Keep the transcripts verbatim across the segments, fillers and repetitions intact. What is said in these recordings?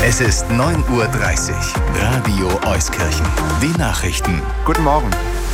Es ist neun Uhr dreißig. Radio Euskirchen. Die Nachrichten. Guten Morgen.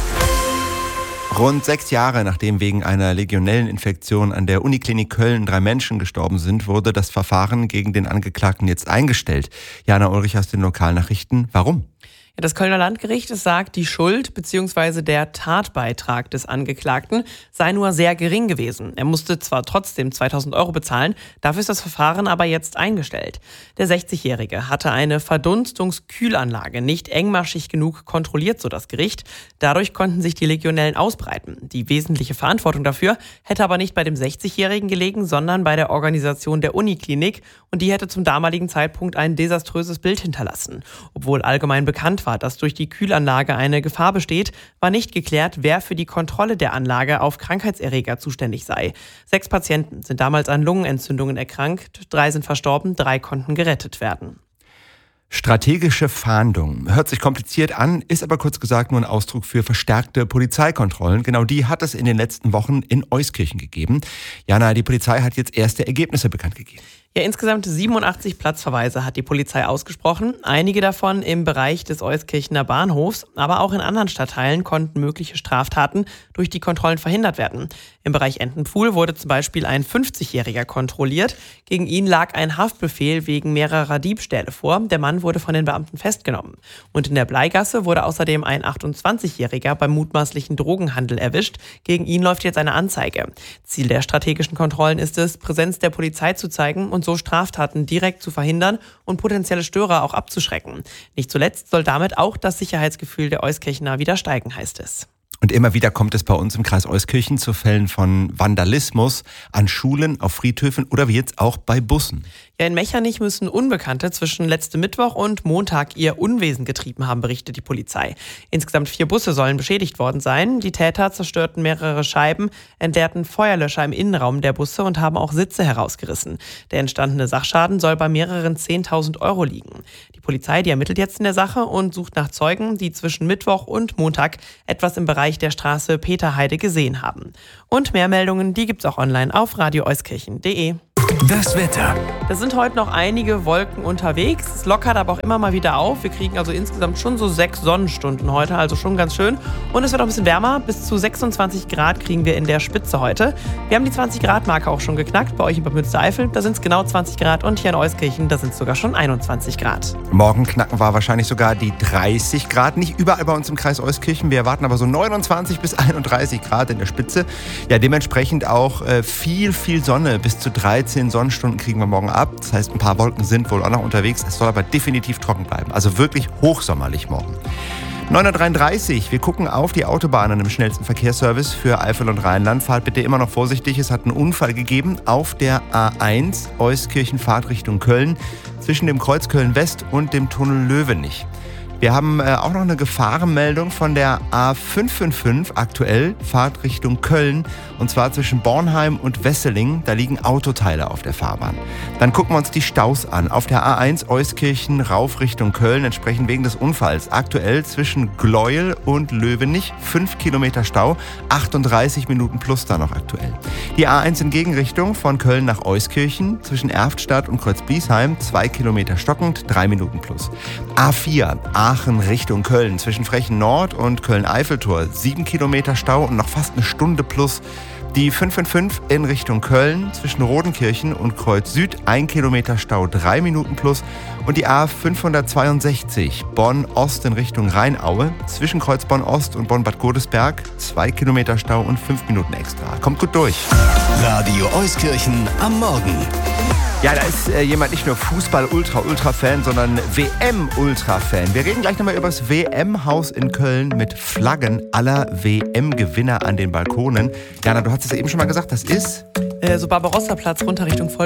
Rund sechs Jahre nachdem wegen einer Legionelleninfektion an der Uniklinik Köln drei Menschen gestorben sind, wurde das Verfahren gegen den Angeklagten jetzt eingestellt. Jana Ulrich aus den Lokalnachrichten. Warum? Ja, das Kölner Landgericht sagt, die Schuld bzw. der Tatbeitrag des Angeklagten sei nur sehr gering gewesen. Er musste zwar trotzdem zweitausend Euro bezahlen, dafür ist das Verfahren aber jetzt eingestellt. Der sechzigjährige hatte eine Verdunstungskühlanlage nicht engmaschig genug kontrolliert, so das Gericht. Dadurch konnten sich die Legionellen ausbreiten. Die wesentliche Verantwortung dafür hätte aber nicht bei dem sechzigjährigen gelegen, sondern bei der Organisation der Uniklinik. Und die hätte zum damaligen Zeitpunkt ein desaströses Bild hinterlassen. Obwohl allgemein bekannt war, dass durch die Kühlanlage eine Gefahr besteht, war nicht geklärt, wer für die Kontrolle der Anlage auf Krankheitserreger zuständig sei. Sechs Patienten sind damals an Lungenentzündungen erkrankt, drei sind verstorben, drei konnten gerettet werden. Strategische Fahndung. Hört sich kompliziert an, ist aber kurz gesagt nur ein Ausdruck für verstärkte Polizeikontrollen. Genau die hat es in den letzten Wochen in Euskirchen gegeben. Jana, die Polizei hat jetzt erste Ergebnisse bekannt gegeben. Ja, insgesamt siebenundachtzig Platzverweise hat die Polizei ausgesprochen. Einige davon im Bereich des Euskirchener Bahnhofs, aber auch in anderen Stadtteilen konnten mögliche Straftaten durch die Kontrollen verhindert werden. Im Bereich Entenpfuhl wurde zum Beispiel ein fünfzigjähriger kontrolliert. Gegen ihn lag ein Haftbefehl wegen mehrerer Diebstähle vor. Der Mann wurde von den Beamten festgenommen. Und in der Bleigasse wurde außerdem ein achtundzwanzigjähriger beim mutmaßlichen Drogenhandel erwischt. Gegen ihn läuft jetzt eine Anzeige. Ziel der strategischen Kontrollen ist es, Präsenz der Polizei zu zeigen und so Straftaten direkt zu verhindern und potenzielle Störer auch abzuschrecken. Nicht zuletzt soll damit auch das Sicherheitsgefühl der Euskirchener wieder steigen, heißt es. Und immer wieder kommt es bei uns im Kreis Euskirchen zu Fällen von Vandalismus an Schulen, auf Friedhöfen oder wie jetzt auch bei Bussen. Ja, in Mechernich müssen Unbekannte zwischen letztem Mittwoch und Montag ihr Unwesen getrieben haben, berichtet die Polizei. Insgesamt vier Busse sollen beschädigt worden sein. Die Täter zerstörten mehrere Scheiben, entleerten Feuerlöscher im Innenraum der Busse und haben auch Sitze herausgerissen. Der entstandene Sachschaden soll bei mehreren zehntausend Euro liegen. Die Polizei, die ermittelt jetzt in der Sache und sucht nach Zeugen, die zwischen Mittwoch und Montag etwas im Bereich der Straße Peterheide gesehen haben. Und mehr Meldungen, die gibt's auch online auf radio euskirchen punkt de. Das Wetter. Da sind heute noch einige Wolken unterwegs. Es lockert aber auch immer mal wieder auf. Wir kriegen also insgesamt schon so sechs Sonnenstunden heute, also schon ganz schön. Und es wird auch ein bisschen wärmer. Bis zu sechsundzwanzig Grad kriegen wir in der Spitze heute. Wir haben die zwanzig Grad Marke auch schon geknackt. Bei euch in Bad Münstereifel, da sind es genau zwanzig Grad. Und hier in Euskirchen, da sind es sogar schon einundzwanzig Grad. Morgen knacken wir wahrscheinlich sogar die dreißig Grad. Nicht überall bei uns im Kreis Euskirchen. Wir erwarten aber so neunundzwanzig bis einunddreißig Grad in der Spitze. Ja, dementsprechend auch äh, viel, viel Sonne. Bis zu dreizehn Sonnenstunden kriegen wir morgen ab. Das heißt, ein paar Wolken sind wohl auch noch unterwegs. Es soll aber definitiv trocken bleiben. Also wirklich hochsommerlich morgen. neun Uhr dreiunddreißig. Wir gucken auf die Autobahnen im schnellsten Verkehrsservice für Eifel und Rheinland. Fahrt bitte immer noch vorsichtig. Es hat einen Unfall gegeben auf der A eins Euskirchen Fahrtrichtung Köln zwischen dem Kreuz Köln-West und dem Tunnel Löwenich. Wir haben äh, auch noch eine Gefahrenmeldung von der A fünf fünf fünf aktuell, Fahrt Richtung Köln, und zwar zwischen Bornheim und Wesseling. Da liegen Autoteile auf der Fahrbahn. Dann gucken wir uns die Staus an. Auf der A eins Euskirchen rauf Richtung Köln, entsprechend wegen des Unfalls. Aktuell zwischen Gleuel und Löwenich, fünf Kilometer Stau, achtunddreißig Minuten plus da noch aktuell. Die A eins in Gegenrichtung von Köln nach Euskirchen, zwischen Erftstadt und Kreuzbiesheim, zwei Kilometer stockend, drei Minuten plus. A vier, Aachen Richtung Köln, zwischen Frechen Nord und Köln-Eiffeltor, sieben Kilometer Stau und noch fast eine Stunde plus. Die fünf fünf fünf in Richtung Köln, zwischen Rodenkirchen und Kreuz Süd, ein Kilometer Stau, drei Minuten plus. Und die A fünfhundertzweiundsechzig Bonn-Ost in Richtung Rheinaue, zwischen Kreuz Bonn-Ost und Bonn-Bad Godesberg, zwei Kilometer Stau und fünf Minuten extra. Kommt gut durch. Radio Euskirchen am Morgen. Ja, da ist äh, jemand nicht nur Fußball-Ultra-Ultra-Fan, sondern W M-Ultra-Fan. Wir reden gleich nochmal über das W M-Haus in Köln mit Flaggen aller W M-Gewinner an den Balkonen. Jana, du hast es ja eben schon mal gesagt, das ist... Äh, so Barbarossa-Platz runter Richtung Volk.